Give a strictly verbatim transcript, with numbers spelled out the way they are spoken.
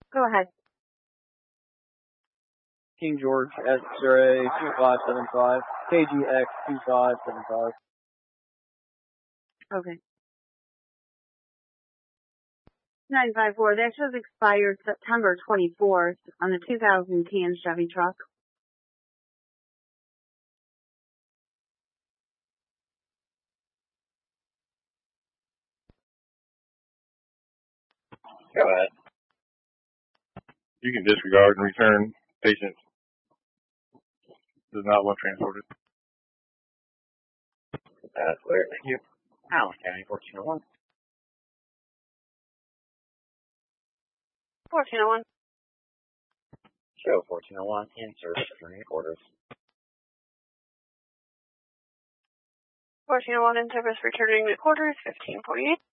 Go ahead. King George X-ray two five seven five, K G X two five seven five. Okay. nine five four, that shows expired September twenty-fourth on the two thousand ten Chevy truck. Go ahead. You can disregard and return. Patient does not want transported. That's clear. Thank you. Allen County, fourteen oh one. fourteen oh one. Show fourteen oh one in service for any orders. fourteen oh one in service returning the quarters, fifteen forty-eight.